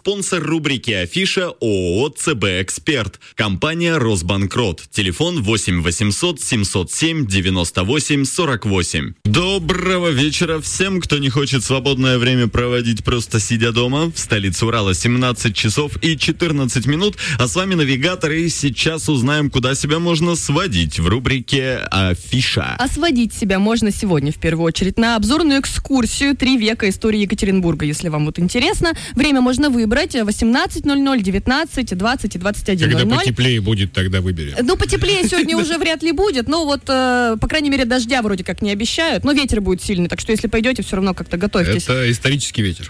Спонсор рубрики «Афиша» ООО «ЦБ Эксперт». Компания «Росбанкрот». Телефон 8 800 707 98 48. Доброго вечера всем, кто не хочет свободное время проводить просто сидя дома. В столице Урала 17 часов и 14 минут. А с вами навигатор, и сейчас узнаем, куда себя можно сводить в рубрике «Афиша». А сводить себя можно сегодня в первую очередь на обзорную экскурсию «3 века истории Екатеринбурга», если вам вот интересно. Время можно выбрать 18:00, 19, 20 и 21:00. Когда потеплее будет, тогда выбери. Ну, потеплее сегодня уже вряд ли будет, но вот, по крайней мере, дождя вроде как не обещают, но ветер будет сильный, так что если пойдете, все равно как-то готовьтесь. Это исторический ветер.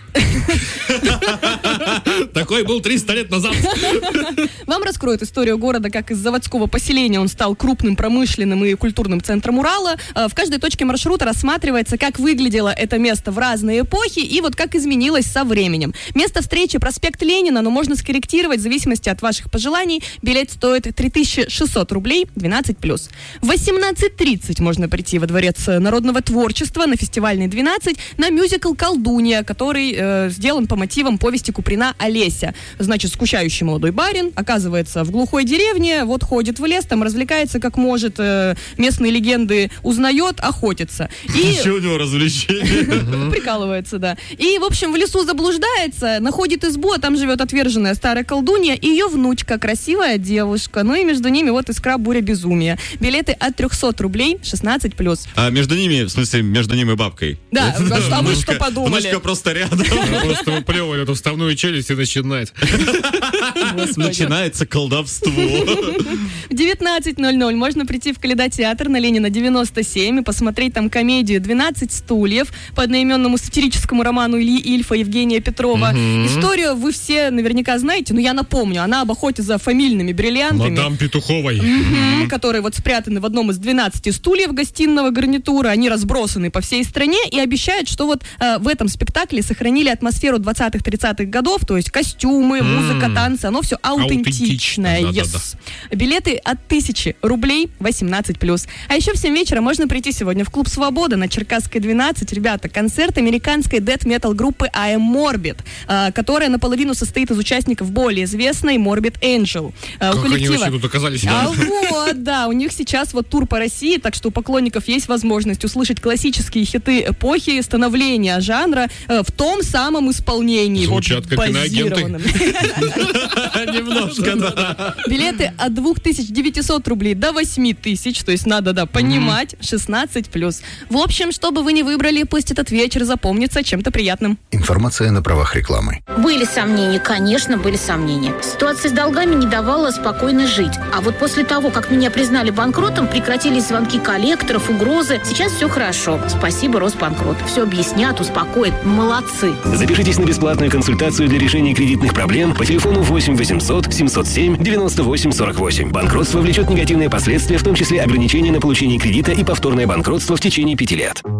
Такой был 300 лет назад. Вам раскроют историю города, как из заводского поселения он стал крупным промышленным и культурным центром Урала. В каждой точке маршрута рассматривается, как выглядело это место в разные эпохи и вот как изменилось со временем. Место встречи — проспект Ленина, но можно скорректировать в зависимости от ваших пожеланий. Билет стоит 3600 рублей, 12+. В 18:30 можно прийти во Дворец народного творчества на фестивальный 12 на мюзикл «Колдунья», который сделан по мотивам повести Куприна «Олеся». Значит, скучающий молодой барин оказывается в глухой деревне, вот ходит в лес, там развлекается как может, местные легенды узнает, охотится. Еще у него развлечение. Прикалывается, да. И, в общем, в лесу заблуждается, находит избу, а там живет отверженная старая колдунья и ее внучка, красивая девушка. Ну и между ними вот искра, буря, безумия. Билеты от 300 рублей, 16+. А между ними, в смысле, между ним и бабкой? Да, а вы что подумали? Внучка просто рядом. Просто выплевывали эту вставную челюсть и начинает. Начинается колдовство. В 19:00 можно прийти в Калейдотеатр на Ленина 97 и посмотреть там комедию «12 стульев» по одноименному сатирическому роману Ильи Ильфа, Евгения Петрова. Историю вы все наверняка знаете, но я напомню, она об охоте за фамильными бриллиантами. Мадам Петуховой. Которые вот спрятаны в одном из 12 стульев гостиного гарнитура. Они разбросаны по всей стране и обещают, что вот в этом спектакле сохранили атмосферу 20-30-х годов, то есть костюмы, музыка, танцы, оно все аутентичное. Yes. Билеты от 1000 рублей, 18+. А еще в 7 вечера можно прийти сегодня в клуб «Свобода» на Черкасской 12. Ребята, концерт американской дэт-метал группы I Am Morbid, которая наполовину состоит из участников более известной Morbid Angel. Как они вообще тут оказались? Вот, да, у них сейчас вот тур по России, так что у поклонников есть возможность услышать классические хиты эпохи становления жанра в том самом исполнении. Звучат как иноагенты. Немножко, да. Билеты от 2900 рублей до 8000, то есть надо, понимать, 16+. В общем, что бы вы ни выбрали, пусть этот вечер запомнится чем-то приятным. Информация на правах рекламы. Были сомнения, конечно, были сомнения. Ситуация с долгами не давала спокойно жить. А вот после того, как меня признали банкротом, прекратились звонки коллекторов, угрозы. Сейчас все хорошо. Спасибо, Росбанкрот. Все объяснят, успокоят. Молодцы. Запишитесь на бесплатную консультацию для решения кредитных проблем по телефону 8 800 707 98 48. Банкротство влечет негативные последствия, в том числе ограничения на получение кредита и повторное банкротство в течение 5 лет.